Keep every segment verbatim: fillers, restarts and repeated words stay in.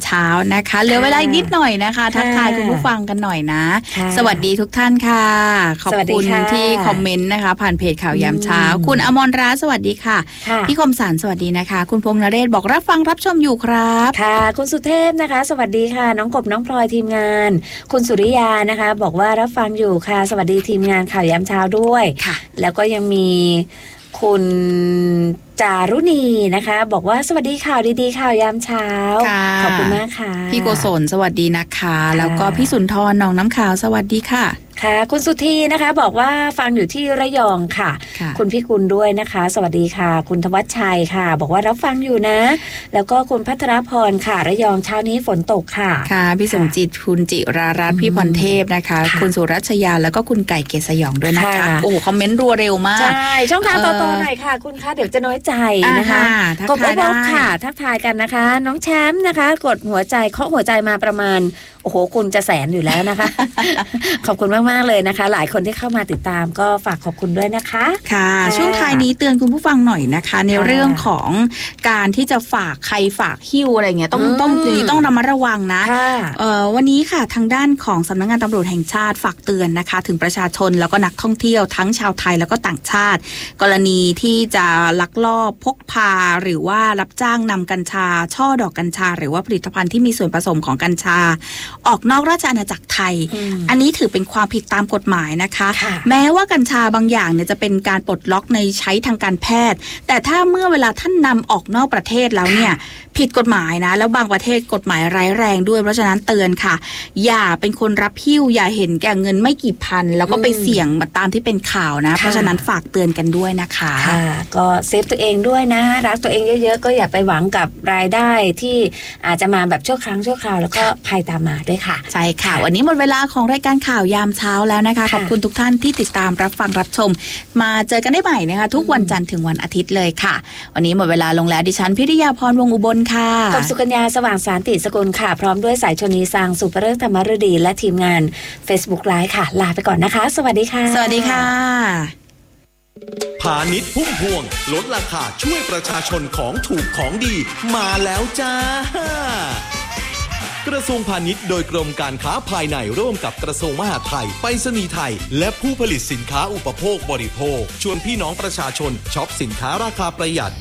เช้านะคะเหลือเวลาอีกนิดหน่อยนะคะทักทายคุณผู้ฟังกันหน่อยนะสวัสดีทุกท่านค่ะขอบคุณที่คอมเมนต์นะคะผ่านเพจข่าวยามเช้าคุณอมรรัตน์สวัสดีค่ะพี่คมสันสวัสดีนะคะคุณพงษ์นเรศบอกรับฟังรับชมอยู่ครับค่ะคุณสุเทพนะคะสวัสดีค่ะน้องกบน้องพลอยทีมงานคุณสุริยานะคะบอกว่ารับฟังอยู่ค่ะสวัสดีทีมงานข่าวยามเช้าด้วยแล้วก็ยังมีคุณจารุณีนะคะบอกว่าสวัสดีข่าวดีๆข่าวยามเช้าขอบคุณมากค่ะพี่โกศลสวัสดีนะคะแล้วก็พี่สุนทรน้องน้ำขาวสวัสดีค่ะค่ะคุณสุธีนะคะบอกว่าฟังอยู่ที่ระยองค่ะคุณพี่กุลด้วยนะคะสวัสดีค่ะคุณธวัชชัยค่ะบอกว่ารับฟังอยู่นะแล้วก็คุณพัทรพรค่ะระยองเช้านี้ฝนตกค่ะค่ะพี่สมจิตคุณจิรารัตน์พี่พรเทพนะคะคุณสุรัชยาแล้วก็คุณไก่เกษยองด้วยนะคะโอ้คอมเมนต์รัวเร็วมากใช่ช่องทางต่อๆหน่อยค่ะคุณคะเดี๋ยวจะน้อยใจนะคะกดไลค์ค่ะทักทายกันนะคะน้องแชมป์นะคะกดหัวใจเคาะหัวใจมาประมาณโอ้โหคุณจะแสนอยู่แล้วนะคะ ขอบคุณมากๆเลยนะคะหลายคนที่เข้ามาติดตามก็ฝากขอบคุณด้วยนะคะค่ะช่วงท้ายนี้เตือนคุณผู้ฟังหน่อยนะคะในเรื่องของการที่จะฝากใครฝากหิ้วอะไรเงี้ยต้องต้องต้องระมัดระวังนะเอ่อวันนี้ค่ะทางด้านของสำนักงานตำรวจแห่งชาติฝากเตือนนะคะถึงประชาชนแล้วก็นักท่องเที่ยวทั้งชาวไทยแล้วก็ต่างชาติกรณีที่จะลักลอบพกพาหรือว่ารับจ้างนำกัญชาช่อดอกกัญชาหรือว่าผลิตภัณฑ์ที่มีส่วนผสมของกัญชาออกนอกราชอาณาจักรไทย อ, อันนี้ถือเป็นความผิดตามกฎหมายนะคะแม้ว่ากัญชาบางอย่างเนี่ยจะเป็นการปลดล็อกในใช้ทางการแพทย์แต่ถ้าเมื่อเวลาท่านนำออกนอกประเทศแล้วเนี่ยผิดกฎหมายนะแล้วบางประเทศกฎหมายร้ายแรงด้วยเพราะฉะนั้นเตือนค่ะอย่าเป็นคนรับหิ้วอย่าเห็นแก่เงินไม่กี่พันแล้วก็ไปเสี่ยงมาตามที่เป็นข่าวนะเพราะฉะนั้นฝากเตือนกันด้วยนะคะก็เซฟตัวเองด้วยนะรักตัวเองเยอะๆก็อย่าไปหวังกับรายได้ที่อาจจะมาแบบชั่วครั้งชั่วคราวแล้วก็ภัยตามมาด้วยค่ะใช่ค่ะวันนี้หมดเวลาของรายการข่าวยามเช้าแล้วนะคะขอบคุณทุกท่านที่ติดตามรับฟังรับชมมาเจอกันได้ใหม่นะคะทุกวันจันทร์ถึงวันอาทิตย์เลยค่ะวันนี้หมดเวลาลงแล้วดิฉันพิริยาพรวงอุบลค่ะกับสุกัญญาสว่างสารติสกุลค่ะพร้อมด้วยสายชนีสางสุภเริกธรรมฤดีและทีมงาน Facebook Live ค่ะลาไปก่อนนะคะสวัสดีค่ะสวัสดีค่ะพาณิชย์พุ่มพวงลดราคาช่วยประชาชนของถูกของดีมาแล้วจ้ากระทรวงพาณิชย์โดยกรมการค้าภายในร่วมกับกระทรวงมหาดไทยไปรษณีย์ไทยและผู้ผลิตสินค้าอุปโภคบริโภคชวนพี่น้องประชาชนช็อปสินค้าราคาประหยัด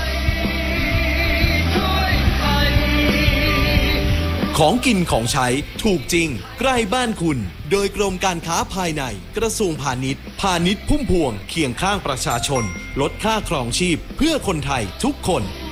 ของกินของใช้ถูกจริงใกล้บ้านคุณโดยกรมการค้าภายในกระทรวงพาณิชย์พาณิชย์พุ่มพวงเคียงข้างประชาชนลดค่าครองชีพเพื่อคนไทยทุกคน